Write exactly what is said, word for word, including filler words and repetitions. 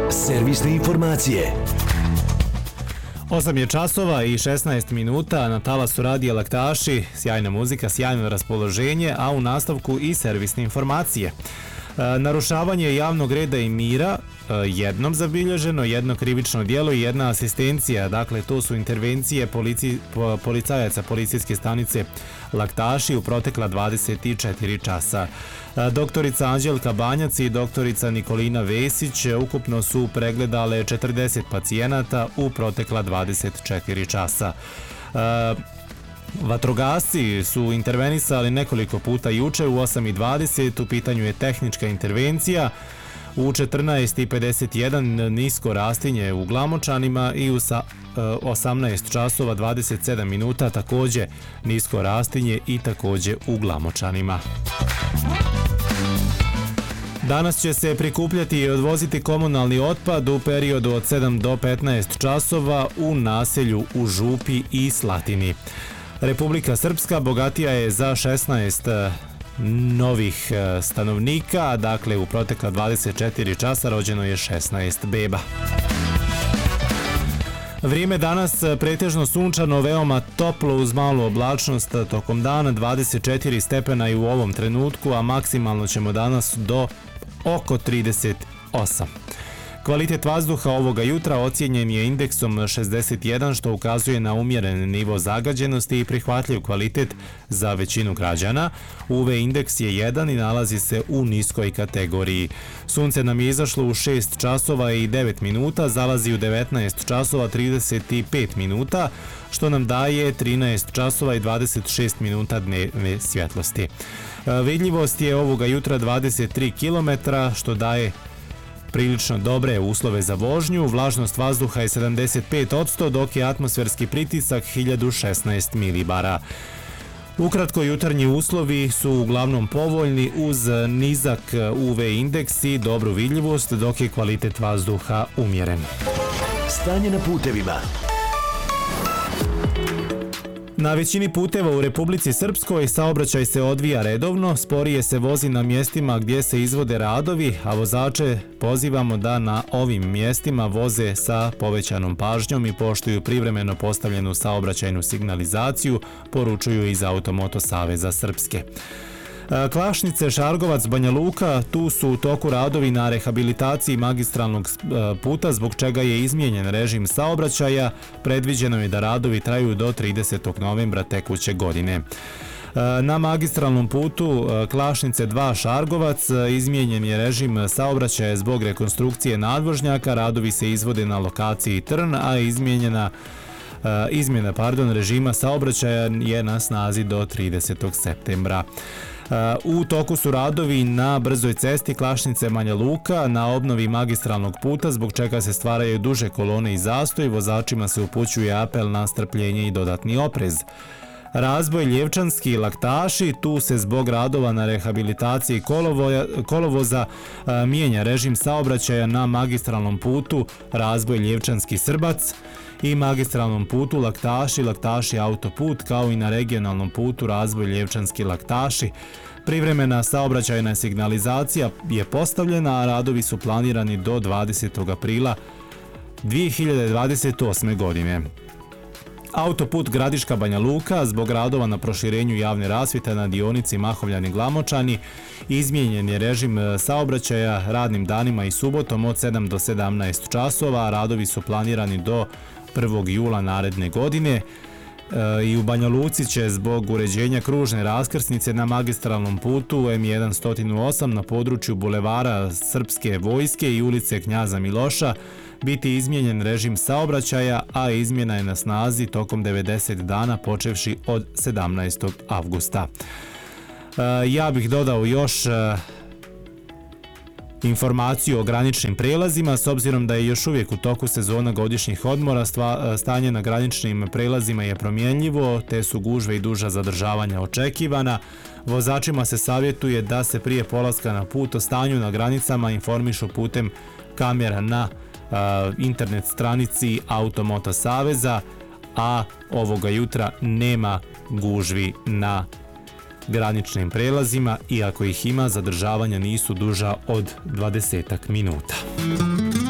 Servisne informacije. osam je časova i šesnaest minuta, na talasu radija Laktaši, sjajna muzika, sjajno raspoloženje, a u nastavku i servisne informacije. Narušavanje javnog reda i mira, jednom zabilježeno, jedno krivično djelo i jedna asistencija. Dakle, to su intervencije polici, policajaca policijske stanice Laktaši u protekla dvadeset četiri časa. Doktorica Anđelka Banjac i doktorica Nikolina Vesić ukupno su pregledale četrdeset pacijenata u protekla dvadeset četiri časa. Vatrogasci su intervenisali nekoliko puta juče u osam i dvadeset, u pitanju je tehnička intervencija, u četrnaest i pedeset jedan nisko rastinje u Glamočanima i u osamnaest časova dvadeset sedam minuta također nisko rastinje i također u Glamočanima. Danas će se prikupljati i odvoziti komunalni otpad u periodu od sedam do petnaest časova u naselju u Župi i Slatini. Republika Srpska bogatija je za šesnaest novih stanovnika, dakle u protekla dvadeset četiri časa rođeno je šesnaest beba. Vrijeme danas pretežno sunčano, veoma toplo uz malu oblačnost tokom dana, dvadeset četiri stepena i u ovom trenutku, a maksimalno ćemo danas do oko trideset osam. Kvalitet vazduha ovoga jutra ocijenjen je indeksom šezdeset jedan, što ukazuje na umjeren nivo zagađenosti i prihvatljiv kvalitet za većinu građana. U ve indeks je jedan i nalazi se u niskoj kategoriji. Sunce nam je izašlo u šest časova i devet minuta, zalazi u devetnaest časova trideset pet minuta, što nam daje trinaest časova i dvadeset šest minuta dnevne svjetlosti. Vidljivost je ovoga jutra dvadeset tri kilometra, što daje prilično dobre uslove za vožnju. Vlažnost vazduha je sedamdeset pet posto, dok je atmosferski pritisak hiljadu šesnaest milibara. Ukratko, jutarnji uslovi su uglavnom povoljni uz nizak u ve indeks i dobru vidljivost, dok je kvalitet vazduha umjeren. Stanje na putevima. Na većini puteva u Republici Srpskoj saobraćaj se odvija redovno, sporije se vozi na mjestima gdje se izvode radovi, a vozače pozivamo da na ovim mjestima voze sa povećanom pažnjom i poštuju privremeno postavljenu saobraćajnu signalizaciju, poručuju iz Automoto Saveza Srpske. Klašnice, Šargovac, Banja Luka, tu su u toku radovi na rehabilitaciji magistralnog puta, zbog čega je izmijenjen režim saobraćaja. Predviđeno je da radovi traju do tridesetog novembra tekuće godine. Na magistralnom putu Klašnice dva Šargovac izmijenjen je režim saobraćaja zbog rekonstrukcije nadvožnjaka, radovi se izvode na lokaciji Trn, a izmijenjena izmjena pardon, režima saobraćaja je na snazi do tridesetog septembra. U toku su radovi na brzoj cesti Klašnice-Banja Luka na obnovi magistralnog puta, zbog čega se stvaraju duže kolone i zastoj. Vozačima se upućuje apel na strpljenje i dodatni oprez. Razboj Ljevčanski, Laktaši, tu se zbog radova na rehabilitaciji kolovoza mijenja režim saobraćaja na magistralnom putu Razboj Ljevčanski Srbac i magistralnom putu Laktaši, Laktaši autoput, kao i na regionalnom putu Razvoj Ljevčanski Laktaši. Privremena saobraćajna signalizacija je postavljena, a radovi su planirani do dvadesetog aprila dvije hiljade dvadeset osme. godine. Autoput Gradiška Banja Luka, zbog radova na proširenju javne rasvjete na dionici Mahovljani-Glamočani, izmijenjen je režim saobraćaja radnim danima i subotom od sedam do sedamnaest časova, a radovi su planirani do prvog jula naredne godine. I u Banja Luci će zbog uređenja kružne raskrsnice na magistralnom putu em sto osam na području bulevara Srpske vojske i ulice Knjaza Miloša biti izmijenjen režim saobraćaja, a izmjena je na snazi tokom devedeset dana počevši od sedamnaestog avgusta. Ja bih dodao još informaciju o graničnim prelazima, s obzirom da je još uvijek u toku sezona godišnjih odmora. Stanje na graničnim prelazima je promjenljivo, te su gužve i duža zadržavanja očekivana. Vozačima se savjetuje da se prije polaska na put o stanju na granicama informišu putem kamera na internet stranici Automoto Saveza, a ovoga jutra nema gužvi na graničnim prelazima, iako ih ima, zadržavanja nisu duža od dvadesetak minuta.